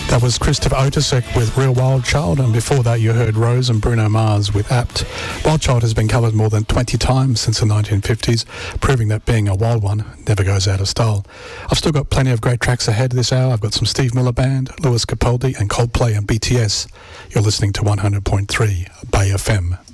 That was Christopher Otisek with Real Wild Child, and before that you heard Rose and Bruno Mars with Apt. Wild Child has been covered more than 20 times since the 1950s, proving that being a wild one never goes out of style. I've still got plenty of great tracks ahead this hour. I've got some Steve Miller Band, Lewis Capaldi and Coldplay and BTS. You're listening to 100.3 Bay FM.